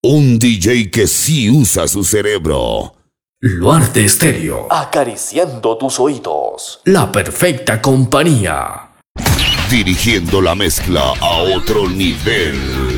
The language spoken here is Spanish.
Un DJ que sí usa su cerebro. Luarte Estéreo. Acariciando tus oídos. La perfecta compañía. Dirigiendo la mezcla a otro nivel.